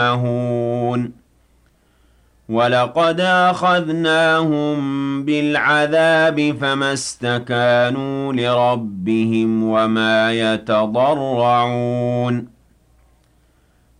يَعْمَهُونَ وَلَقَدْ أَخَذْنَاهُم بِالْعَذَابِ فَمَا اسْتَكَانُوا لِرَبِّهِمْ وَمَا يَتَضَرَّعُونَ